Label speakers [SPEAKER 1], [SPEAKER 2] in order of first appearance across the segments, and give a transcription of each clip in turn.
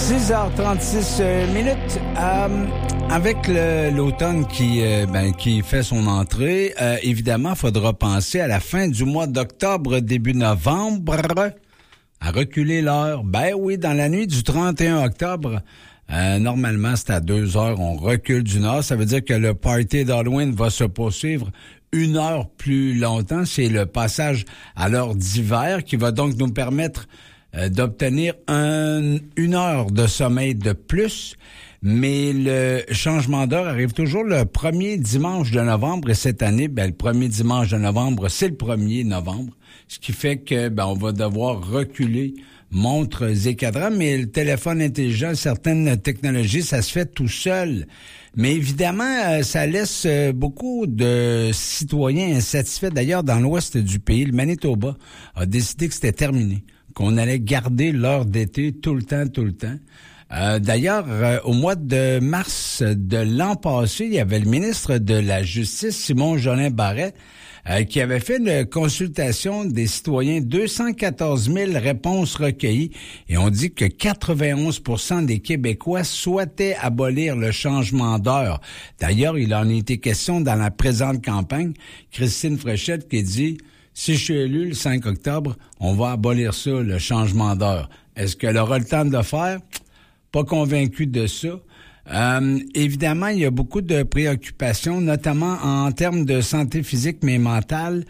[SPEAKER 1] 6h36 minutes. Avec l'automne qui fait son entrée, évidemment, il faudra penser à la fin du mois d'octobre, début novembre, à reculer l'heure. Ben oui, dans la nuit du 31 octobre, normalement, c'est à 2 heures, on recule d'une heure. Ça veut dire que le party d'Halloween va se poursuivre 1 heure plus longtemps. C'est le passage à l'heure d'hiver qui va donc nous permettre d'obtenir 1 heure de sommeil de plus. Mais le changement d'heure arrive toujours le premier dimanche de novembre. Et cette année, le premier dimanche de novembre, c'est le 1er novembre. Ce qui fait que on va devoir reculer montres et cadrans. Mais le téléphone intelligent, certaines technologies, ça se fait tout seul. Mais évidemment, ça laisse beaucoup de citoyens insatisfaits. D'ailleurs, dans l'ouest du pays, le Manitoba a décidé que c'était terminé, qu'on allait garder l'heure d'été tout le temps. D'ailleurs, au mois de mars de l'an passé, il y avait le ministre de la Justice, Simon Jolin Barrette, qui avait fait une consultation des citoyens, 214 000 réponses recueillies, et on dit que 91% des Québécois souhaitaient abolir le changement d'heure. D'ailleurs, il en a été question dans la présente campagne. Christine Fréchette qui dit: si je suis élu le 5 octobre, on va abolir ça, le changement d'heure. Est-ce qu'elle aura le temps de le faire? Pas convaincu de ça. Évidemment, il y a beaucoup de préoccupations, notamment en termes de santé physique mais mentale.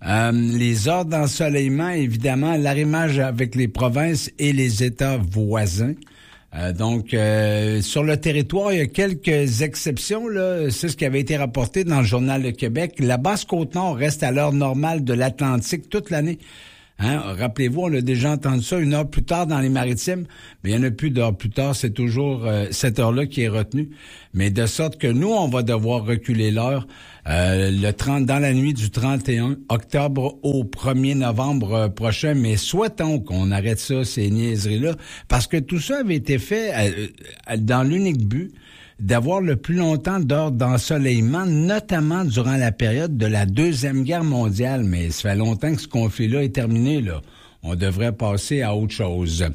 [SPEAKER 1] Les heures d'ensoleillement, évidemment, l'arrimage avec les provinces et les États voisins. Donc, sur le territoire, il y a quelques exceptions, là. C'est ce qui avait été rapporté dans le Journal de Québec. La Basse-Côte-Nord reste à l'heure normale de l'Atlantique toute l'année. Rappelez-vous, on a déjà entendu ça 1 heure plus tard dans les Maritimes, mais il n'y en a plus d'heure plus tard, c'est toujours cette heure-là qui est retenue. Mais de sorte que nous, on va devoir reculer l'heure dans la nuit du 31 octobre au 1er novembre prochain. Mais souhaitons qu'on arrête ça, ces niaiseries-là, parce que tout ça avait été fait dans l'unique but d'avoir le plus longtemps d'heures d'ensoleillement, notamment durant la période de la Deuxième Guerre mondiale. Mais ça fait longtemps que ce conflit-là est terminé, là. On devrait passer à autre chose.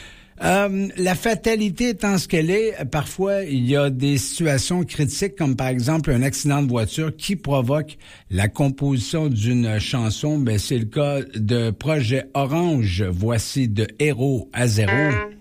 [SPEAKER 1] La fatalité étant ce qu'elle est, parfois, il y a des situations critiques, comme par exemple un accident de voiture qui provoque la composition d'une chanson. C'est le cas de Projet Orange. Voici de Héros à zéro.